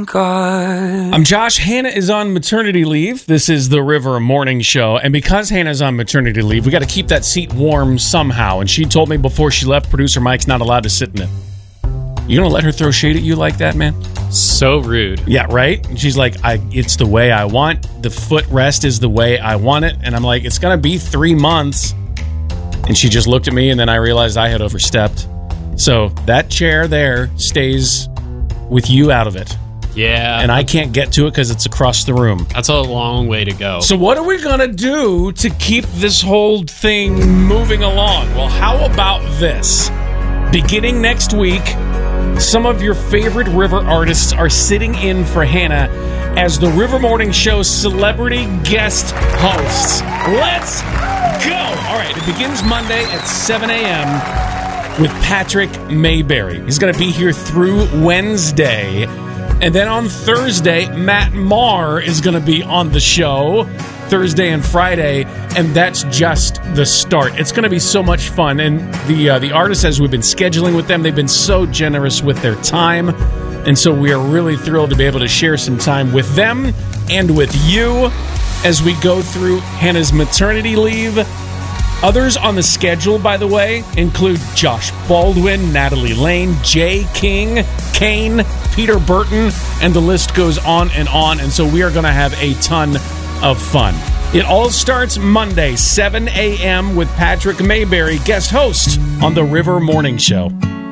God. I'm Josh. Hannah is on maternity leave. This is the River Morning Show. And because Hannah's on maternity leave, we got to keep that seat warm somehow. And she told me before she left, producer Mike's not allowed to sit in it. You gonna let her throw shade at you like that, man? So rude. Yeah, right? And she's like, it's the way I want. The footrest is the way I want it. And I'm like, it's gonna be 3 months. And she just looked at me, and then I realized I had overstepped. So that chair there stays with you out of it. Yeah. And I can't get to it because it's across the room. That's a long way to go. So what are we going to do to keep this whole thing moving along? Well, how about this? Beginning next week, some of your favorite River artists are sitting in for Hannah as the River Morning Show celebrity guest hosts. Let's go! All right, it begins Monday at 7 a.m. with Patrick Mayberry. He's going to be here through Wednesday. And then on Thursday, Matt Maher is going to be on the show Thursday and Friday, and that's just the start. It's going to be so much fun, and the artists, as we've been scheduling with them, they've been so generous with their time, and so we are really thrilled to be able to share some time with them and with you as we go through Hannah's maternity leave. Others on the schedule, by the way, include Josh Baldwin, Natalie Lane, Jay King, Kane, Peter Burton, and the list goes on. And so we are going to have a ton of fun. It all starts Monday, 7 a.m. with Patrick Mayberry, guest host on the River Morning Show.